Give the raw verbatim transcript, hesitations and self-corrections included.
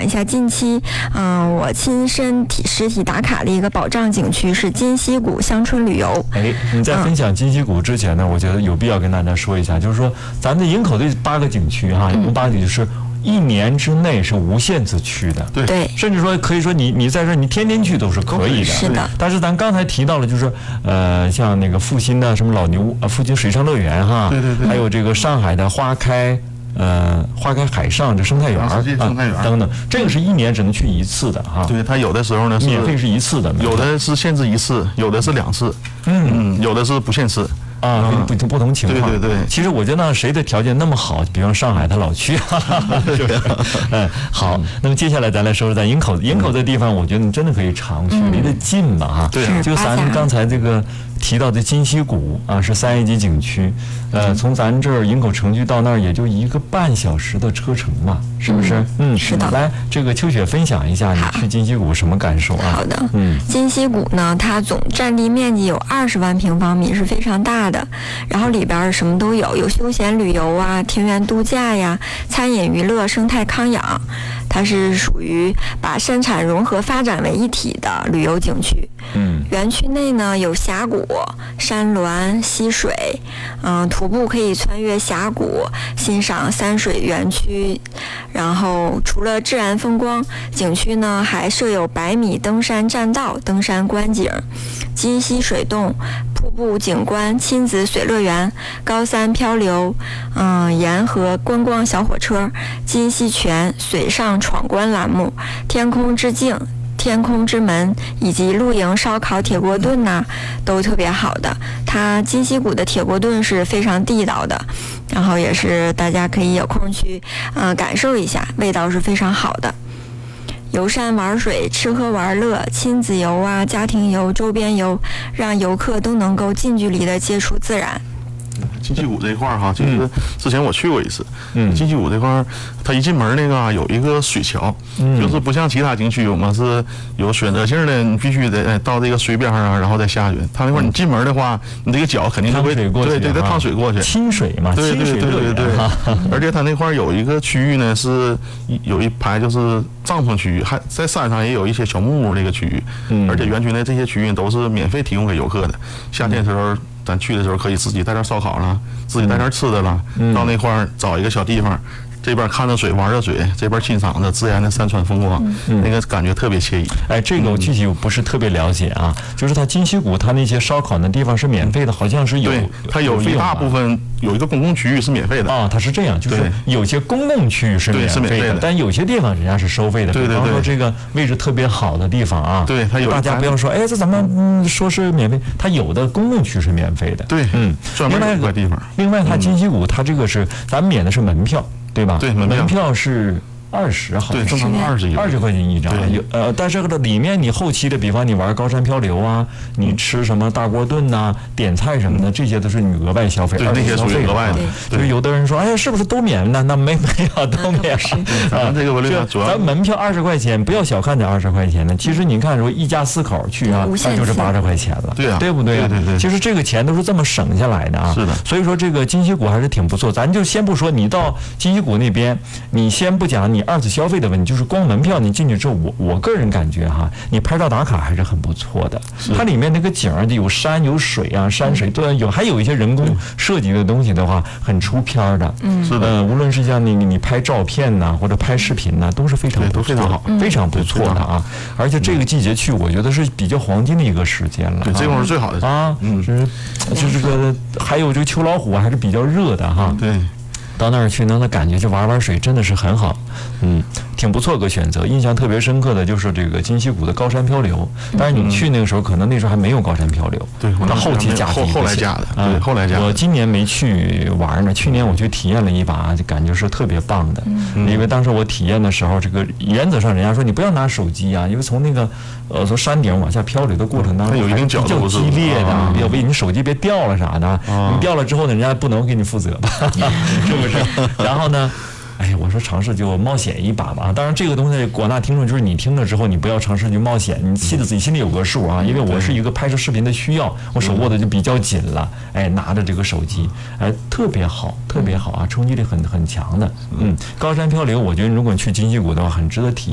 一下近期，嗯、呃，我亲身体实体打卡的一个保障景区是金溪谷乡村旅游。 哎，你在分享金溪谷之前呢，我觉得有必要跟大家说一下，就是说咱们营口这八个景区哈，一共八个景区是一年之内是无限次去的， 对对， 甚至说可以说你你在这儿你天天去都是可以的， 是的。 但是咱刚才提到了，就是呃，像那个阜新的什么老牛呃阜新水上乐园哈， 对对对， 还有这个上海的花开。呃，花开海上这生态园儿、 生态园、 啊、等等，这个是一年只能去一次的哈。 对，它有的时候呢是免费是一次的， 有的是限制一次，有的是两次，嗯嗯，有的是不限次。 啊，不不不同情况。 对对对。 其实我觉得谁的条件那么好，比方上海他老去，哈哈哈，是不是？嗯，好。那么接下来咱来说说在营口，营口这地方，我觉得你真的可以常去，离得近嘛哈。 对。 就咱刚才这个提到的金溪谷啊，是三 A 级景区，呃，从咱这儿营口城区到那儿也就一个半小时的车程嘛，是不是？ 嗯，是的。 来，这个秋雪分享一下你去金溪谷什么感受啊？ 好的，嗯，金溪谷呢，它总占地面积有二十万平方米，是非常大的。然后里边什么都有，有休闲旅游啊、田园度假呀、餐饮娱乐、生态康养。它是属于把山产融合发展为一体的旅游景区。 嗯， 园区内呢有峡谷、山峦、溪水，嗯，徒步可以穿越峡谷，欣赏山水园区。然后除了自然风光，景区呢还设有百米登山栈道、登山观景、金溪水洞、瀑布景观、亲子水乐园、高山漂流、嗯，沿河观光小火车、金溪泉水上闯关栏目、天空之镜、天空之门以及露营、烧烤、铁锅炖呐、啊，都特别好的。它金溪谷的铁锅炖是非常地道的，然后也是大家可以有空去，嗯、呃，感受一下，味道是非常好的。游山玩水、吃喝玩乐、亲子游啊、家庭游、周边游，让游客都能够近距离的接触自然。 金溪谷这一块儿哈，就是之前我去过一次。 嗯， 金溪谷这块儿，它一进门那个啊，有一个水桥，嗯，就是不像其他景区我们是有选择性的，你必须得哎到这个水边上啊，然后再下去。它那块儿你进门的话，你这个脚肯定就会对对对趟水过去， 清水嘛， 对对对对对。而且它那块儿有一个区域呢，是有一排就是帐篷区域，还在山上也有一些小木屋这个区域。嗯，而且园区内这些区域都是免费提供给游客的。夏天的时候。咱去的时候可以自己带点烧烤了，自己带点吃的了，嗯、到那块儿找一个小地方，这边看着水玩着水，这边欣赏着自然的山川风光，嗯、那个感觉特别惬意。 哎，这个我具体我不是特别了解啊，嗯、就是它金溪谷它那些烧烤的地方是免费的，好像是有， 对，它有一大部分有一个公共区域是免费的啊，它是这样，就是有些公共区域是免费的，但有些地方人家是收费的， 对对对， 比方说这个位置特别好的地方啊， 对，它有大家不要说，哎，这怎么嗯说是免费？它有的公共区是免费的， 对，嗯，专门有一块地方。 另外，它金溪谷它这个是咱们免的是门票。对吧？ 对， 门票是二十，好像对，正常二十一， 二十块钱一张。有呃，但是这个里面你后期的，比方你玩高山漂流啊，你吃什么大锅炖呐、点菜什么的，这些都是你额外消费， 对，那些属于额外的。 就有的人说，哎，是不是都免呢？那没没有，都免。 咱这个文旅主要， 咱门票二十块钱，不要小看这二十块钱呢。其实你看，说一家四口去啊，那就是八十块钱了， 对啊， 对不对啊？ 对对对。 其实这个钱都是这么省下来的啊。 是的。 所以说这个金溪谷还是挺不错。咱就先不说你到金溪谷那边，你先不讲你二次消费的问题。就是光门票你进去之后，我我个人感觉哈，你拍照打卡还是很不错的。它里面那个景儿有山有水啊，山水都有，还有一些人工设计的东西的话，很出片的。 嗯， 是的。 呃，无论是像你你拍照片呐、啊，或者拍视频呐、啊，都是非常都非常好， 非常不错的啊。而且这个季节去，我觉得是比较黄金的一个时间了。 对，这会儿是最好的啊。嗯，是，就这个还有这个秋老虎还是比较热的哈。 对。 到那儿去呢，那感觉就玩玩水，真的是很好，嗯，挺不错个选择。印象特别深刻的就是这个金溪谷的高山漂流，但是你去那个时候，可能那时候还没有高山漂流， 对， 它后期加后后来加的，对，后来加。 我今年没去玩呢，去年我去体验了一把，就感觉是特别棒的。嗯，因为当时我体验的时候，这个原则上人家说你不要拿手机啊，因为从那个呃从山顶往下漂流的过程当中， 有一定角度比较激烈的，要不你手机别掉了啥的，你掉了之后呢，人家不能给你负责吧，是不是？然后呢，哎呀，我说尝试就冒险一把吧。当然，这个东西广大听众就是你听了之后，你不要尝试去冒险，你记得自己心里有个数啊。因为我是一个拍摄视频的需要，我手握的就比较紧了，哎，拿着这个手机，哎，特别好，特别好啊，冲击力很很强的。嗯，高山漂流，我觉得如果你去金溪谷的话，很值得体验。